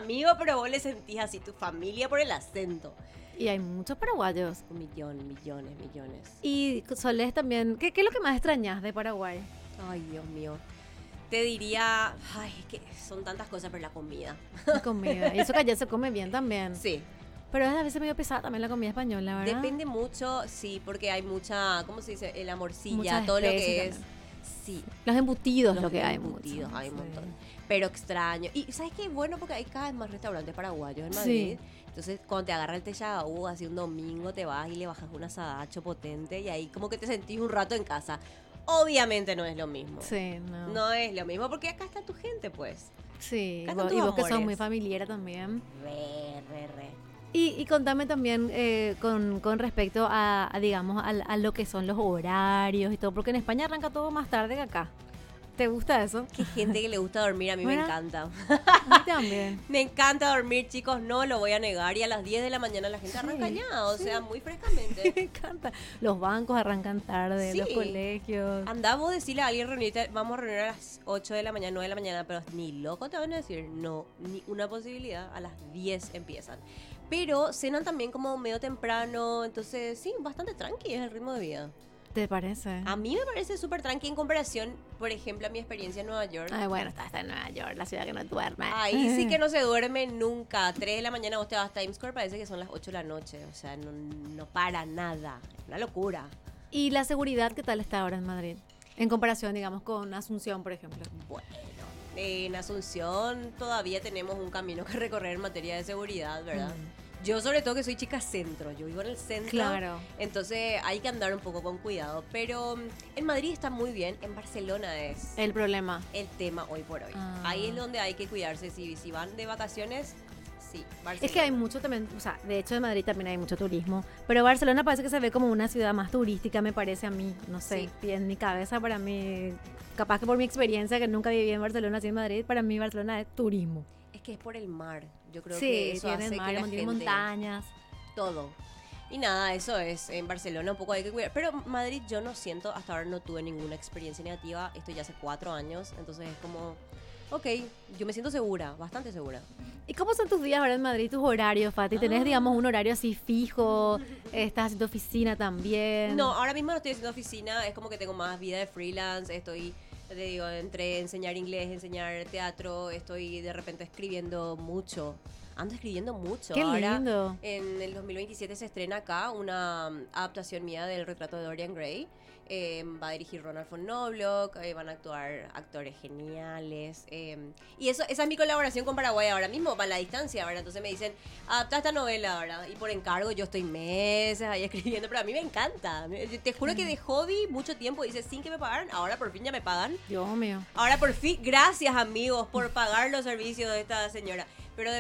amigo, pero vos le sentís así tu familia por el acento. Y hay muchos paraguayos. Millones. Y solés también, ¿qué es lo que más extrañas de Paraguay? Ay, Dios mío. Te diría, ay, es que son tantas cosas, pero la comida. La comida. Y eso que allá se come bien también. Sí. Pero es a veces medio pesada también la comida española, ¿verdad? Depende mucho, sí, porque hay mucha, ¿cómo se dice? La morcilla, Muchas todo lo que especies es. también. Sí. Los embutidos, Los lo que hay embutidos, mucho. hay un Sí. montón. Pero extraño. Y ¿sabes qué? Bueno, porque hay cada vez más restaurantes paraguayos en Madrid. Sí. Entonces, cuando te agarra el techabú, así un domingo te vas y le bajas un asadacho potente y ahí como que te sentís un rato en casa. Obviamente no es lo mismo. Sí, no. No es lo mismo porque acá está tu gente, pues. Sí, Acá están y tus vos que sos amores. muy familiar también. Re. Y contame también con respecto digamos, a lo que son los horarios y todo, porque en España arranca todo más tarde que acá. ¿Te gusta eso? Qué gente que le gusta dormir, a mí me Bueno. encanta. A mí también. Me encanta dormir, chicos, no lo voy a negar. Y a las 10 de la mañana la gente Sí, arranca ya, o sí. sea, muy frescamente. Me encanta. Los bancos arrancan tarde, Sí. los colegios. Andá vos decirle a alguien, reunirte, vamos a reunir a las 8 de la mañana, 9 de la mañana, pero ni loco te van a decir, no, ni una posibilidad, a las 10 empiezan. Pero cenan también como medio temprano, entonces sí, bastante tranqui es el ritmo de vida. ¿Te parece? A mí me parece súper tranqui en comparación, por ejemplo, a mi experiencia en Nueva York. Ay, bueno, está en Nueva York, la ciudad que no duerme. Ahí sí que no se duerme nunca. 3 de la mañana vos te vas a Times Square, parece que son las 8 de la noche. O sea, no para nada. Es una locura. ¿Y la seguridad qué tal está ahora en Madrid? En comparación, digamos, con Asunción, por ejemplo. Bueno, en Asunción todavía tenemos un camino que recorrer en materia de seguridad, ¿verdad? Yo sobre todo que soy chica centro, yo vivo en el centro. Claro. Entonces hay que andar un poco con cuidado. Pero en Madrid está muy bien, en Barcelona es El problema. el tema hoy por hoy. Ah. Ahí es donde hay que cuidarse. Si van de vacaciones, sí, Barcelona. Es que hay mucho también, o sea, de hecho en Madrid también hay mucho turismo, pero Barcelona parece que se ve como una ciudad más turística, me parece a mí, no sé, Sí. en mi cabeza para mí, capaz que por mi experiencia que nunca viví en Barcelona, así en Madrid, para mí Barcelona es turismo. Es que es por el mar. Yo creo Sí, que eso tiene hace mar, que la tiene gente... montañas. Todo. Y nada, eso es. En Barcelona un poco hay que cuidar. Pero Madrid yo no siento, hasta ahora no tuve ninguna experiencia negativa. Esto ya hace 4 años. Entonces es como, ok, yo me siento segura, bastante segura. ¿Y cómo son tus días ahora en Madrid, tus horarios, Fati? ¿Tenés, digamos, un horario así fijo? ¿Estás haciendo oficina también? No, ahora mismo no estoy haciendo oficina. Es como que tengo más vida de freelance. Estoy, te digo, entre enseñar inglés, enseñar teatro. Estoy de repente escribiendo mucho. Ando escribiendo mucho. Qué Ahora, lindo. en el 2027 se estrena acá una adaptación mía del retrato de Dorian Gray. Va a dirigir Ronald von Knobloch, van a actuar actores geniales. Y esa es mi colaboración con Paraguay ahora mismo, va a la distancia, ¿verdad? Entonces me dicen, adapta esta novela, ¿verdad? Y por encargo yo estoy meses ahí escribiendo, pero a mí me encanta. Te juro que de hobby mucho tiempo hice sin que me pagaran, ahora por fin ya me pagan. Dios mío. Ahora por fin, gracias amigos por pagar los servicios de esta señora. Pero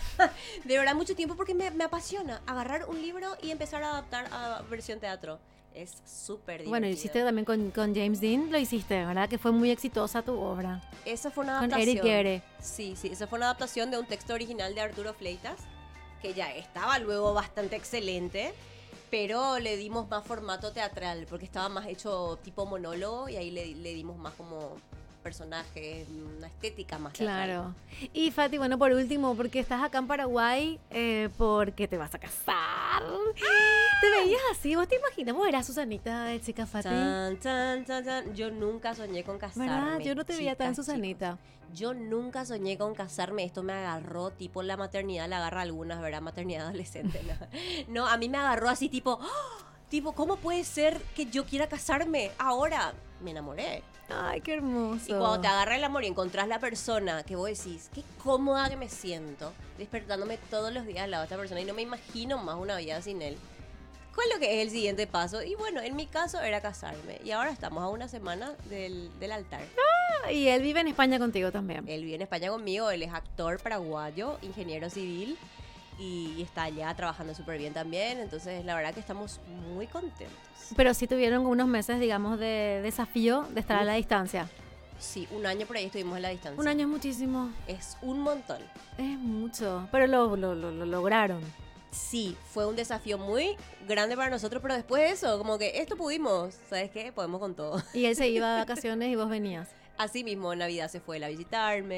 de verdad mucho tiempo porque me apasiona agarrar un libro y empezar a adaptar a versión teatro. Es súper divertido. Bueno, hiciste también con James Dean, lo hiciste, ¿verdad? Que fue muy exitosa tu obra. Esa fue una Con adaptación. Eric Guerre. Sí, esa fue una adaptación de un texto original de Arturo Fleitas, que ya estaba luego bastante excelente, pero le dimos más formato teatral, porque estaba más hecho tipo monólogo y ahí le dimos más como personajes, una estética más teatral. Claro. Y Fati, bueno, por último, porque estás acá en Paraguay, porque te vas a casar. ¿Te veías así? ¿Vos te imaginas? ¿Vos eras Susanita de chica Fati? Tan, tan, tan, tan. Yo nunca soñé con casarme. ¿Verdad? Yo no te veía tan chicas, Susanita. chicos. Yo nunca soñé con casarme. Esto me agarró, tipo la maternidad, la agarra a algunas, ¿verdad? Maternidad adolescente. No, a mí me agarró así, tipo, ¡oh! Tipo, ¿cómo puede ser que yo quiera casarme ahora? Me enamoré. Ay, qué hermoso. Y cuando te agarra el amor y encontrás la persona que vos decís, qué cómoda que me siento, despertándome todos los días al lado de esta persona y no me imagino más una vida sin él. ¿Cuál es lo que es el siguiente paso? Y bueno, en mi caso era casarme. Y ahora estamos a una semana del altar. Y él vive en España contigo también. Él vive en España conmigo, él es actor paraguayo, ingeniero civil. Y está allá trabajando súper bien también. Entonces, la verdad que estamos muy contentos. Pero sí tuvieron unos meses, digamos, de desafío de estar a la distancia. Sí, 1 año por ahí estuvimos en la distancia. 1 año es muchísimo. Es un montón. Es mucho. Pero lo lograron. Sí, fue un desafío muy grande para nosotros, pero después de eso, como que esto pudimos, ¿sabes qué? Podemos con todo. Y él se iba de vacaciones y vos venías. Así mismo, en Navidad se fue él a visitarme,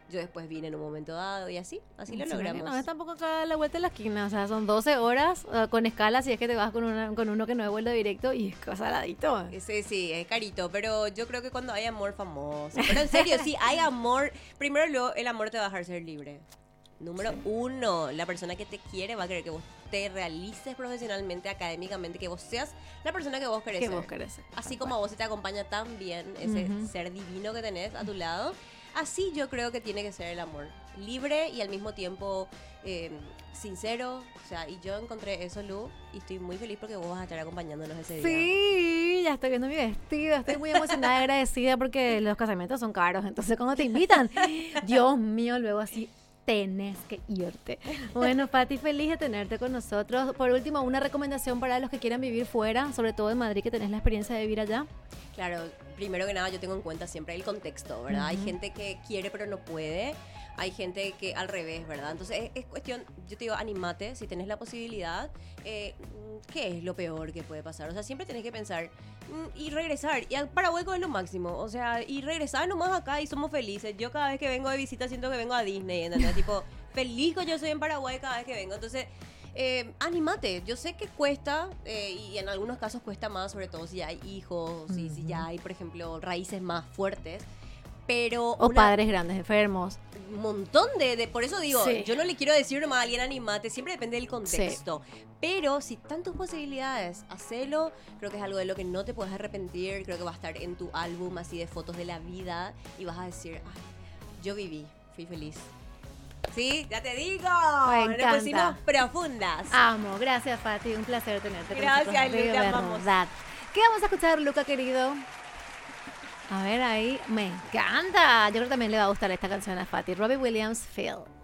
yo después vine en un momento dado y así lo Encima que logramos. no es tampoco acá a la vuelta de la esquina, o sea, son 12 horas con escala, si es que te vas con uno que no es vuelo directo y es saladito. Sí, es carito, pero yo creo que cuando hay amor famoso, pero en serio, sí, hay amor, primero el amor te va a dejar ser libre. Número uno, la persona que te quiere va a querer que vos te realices profesionalmente, académicamente, que vos seas la persona que vos querés Que ser. vos querés ser. Así como a vos se te acompaña tan bien ese ser divino que tenés a tu lado, así yo creo que tiene que ser el amor. Libre y al mismo tiempo sincero. O sea, y yo encontré eso, Lu, y estoy muy feliz porque vos vas a estar acompañándonos ese día. Sí, ya estoy viendo mi vestido, estoy muy emocionada y agradecida porque los casamientos son caros, entonces cuando te invitan, Dios mío, luego así tenés que irte. Bueno, Fati, feliz de tenerte con nosotros. Por último, una recomendación para los que quieran vivir fuera, sobre todo en Madrid, que tenés la experiencia de vivir allá. Claro, primero que nada yo tengo en cuenta siempre el contexto, ¿verdad? Hay gente que quiere pero no puede, hay gente que al revés, ¿verdad? Entonces es cuestión, yo te digo, animate, si tenés la posibilidad, ¿qué es lo peor que puede pasar? O sea, siempre tenés que pensar y regresar, y al Paraguay es lo máximo, o sea, y regresar nomás acá y somos felices. Yo cada vez que vengo de visita siento que vengo a Disney, ¿entendés? Tipo, feliz que yo soy en Paraguay cada vez que vengo, entonces... animate, yo sé que cuesta y en algunos casos cuesta más, sobre todo si hay hijos y si ya hay, por ejemplo, raíces más fuertes, pero O padres grandes, enfermos. un montón por eso digo, Sí. yo no le quiero decir nomás a alguien animate, siempre depende del contexto, pero si están tus posibilidades, hacelo, creo que es algo de lo que no te puedes arrepentir, creo que va a estar en tu álbum así de fotos de la vida y vas a decir, ay, yo viví, fui feliz. Sí, ya te digo. Me Nos encanta. pusimos profundas. Amo, gracias Fati, un placer tenerte con Gracias, nosotros, Lu, de te amamos. verdad. ¿Qué vamos a escuchar, Luca querido? A ver ahí, me encanta. Yo creo que también le va a gustar esta canción a Fati. Robbie Williams, Phil.